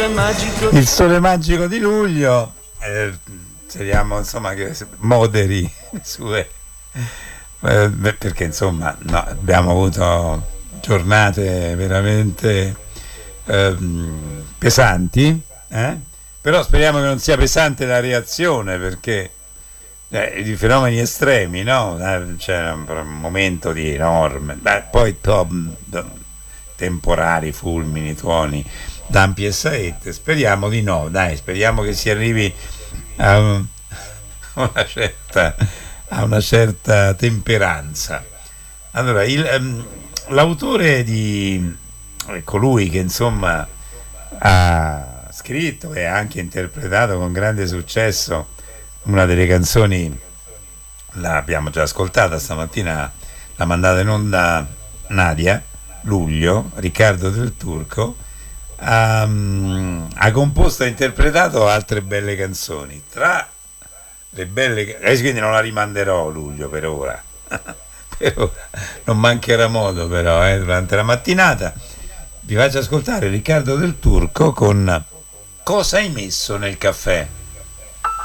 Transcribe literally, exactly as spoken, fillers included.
Il sole magico di luglio, eh, speriamo insomma che moderi le sue, eh, perché insomma no, abbiamo avuto giornate veramente eh, pesanti, eh? Però speriamo che non sia pesante la reazione, perché eh, di fenomeni estremi, no? Eh, c'è un, un momento di enorme, beh, poi top, temporali, fulmini, tuoni, dampi e saette. Speriamo di no, dai, speriamo che si arrivi a, un, a una certa a una certa temperanza. Allora, il, um, l'autore di colui che insomma ha scritto e anche interpretato con grande successo una delle canzoni, l'abbiamo già ascoltata stamattina, l'ha mandata in onda Nadia Luglio, Riccardo Del Turco, ha, ha composto e interpretato altre belle canzoni. Tra le belle, adesso quindi non la rimanderò Luglio per ora, per ora non mancherà modo però eh, durante la mattinata. Vi faccio ascoltare Riccardo Del Turco con Cosa hai messo nel caffè?